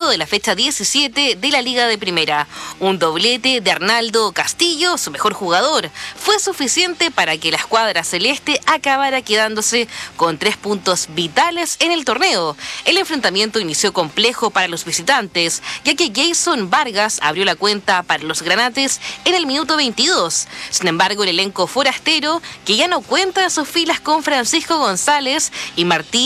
partido de la fecha 17 de la Liga de Primera. Un doblete de Arnaldo Castillo, su mejor jugador, fue suficiente para que la escuadra celeste acabara quedándose con 3 puntos vitales en el torneo. El enfrentamiento inició complejo para los visitantes, ya que Jason Vargas abrió la cuenta para los granates en el minuto 22. Sin embargo, el elenco forastero, que ya no cuenta en sus filas con Francisco González y Martín